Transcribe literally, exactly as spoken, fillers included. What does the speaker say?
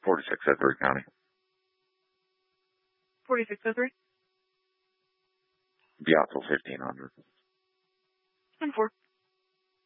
forty-six Sudbury County. forty-six Sudbury? Be out till fifteen hundred. ten four.